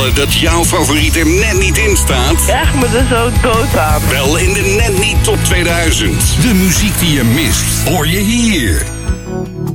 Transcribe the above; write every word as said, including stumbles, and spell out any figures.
opvallen dat jouw favoriet er net niet in staat? Je krijgt me er zo dood aan. Wel in de Net Niet Top tweeduizend. De muziek die je mist, hoor je hier.